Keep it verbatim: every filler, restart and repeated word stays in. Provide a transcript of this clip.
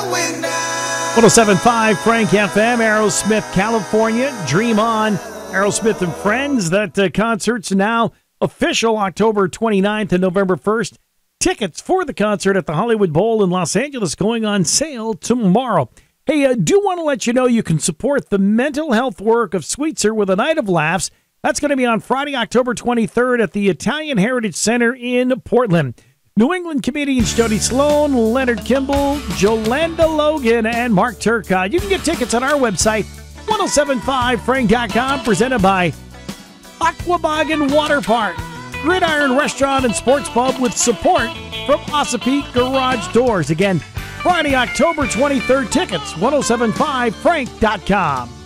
one oh seven point five Frank F M, Aerosmith, California. Dream On, Aerosmith and Friends. That uh, concert's now official, October twenty-ninth and November first. Tickets for the concert at the Hollywood Bowl in Los Angeles going on sale tomorrow. Hey, I uh, do want to let you know you can support the mental health work of Sweetser with a night of laughs. That's going to be on Friday, October twenty-third at the Italian Heritage Center in Portland. New England comedians Jody Sloan, Leonard Kimball, Jolanda Logan, and Mark Turcott. You can get tickets on our website, ten seventy-five frank dot com, presented by Aquaboggin Water Park, Gridiron Restaurant and Sports Pub with support from Ossipee Garage Doors. Again, Friday, October twenty-third, tickets, ten seventy-five frank dot com.